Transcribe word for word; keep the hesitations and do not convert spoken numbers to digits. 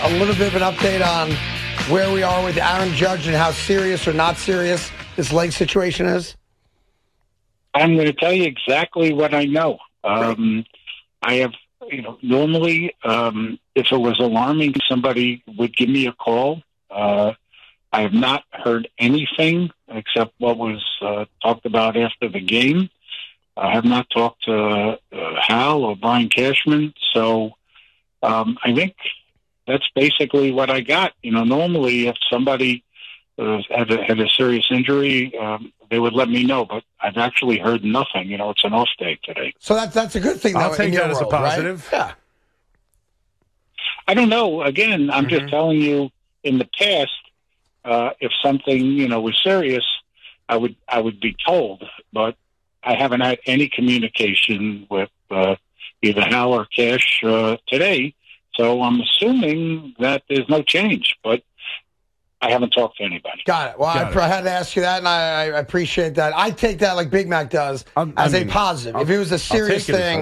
A little bit of an update on where we are with Aaron Judge and how serious or not serious this leg situation is? I'm going to tell you exactly what I know. Um, I have, you know, normally um, if it was alarming, somebody would give me a call. Uh, I have not heard anything except what was uh, talked about after the game. I have not talked to uh, Hal or Brian Cashman, so um, I think that's basically what I got. You know, normally if somebody uh, had, a, had a serious injury, um, they would let me know, but I've actually heard nothing. You know, it's an off day today. So that's that's a good thing. I'll though, take in that your as a world, positive. Right? Yeah. I don't know. Again, I'm Mm-hmm. just telling you. In the past, uh, if something you know was serious, I would I would be told, but I haven't had any communication with uh, either Hal or Cash uh, today. So I'm assuming that there's no change, but I haven't talked to anybody. Got it. Well, I, Got it. I had to ask you that, and I, I appreciate that. I take that like Big Mac does I'm- as I a mean, positive. I'll- If it was a I'll serious take it as thing.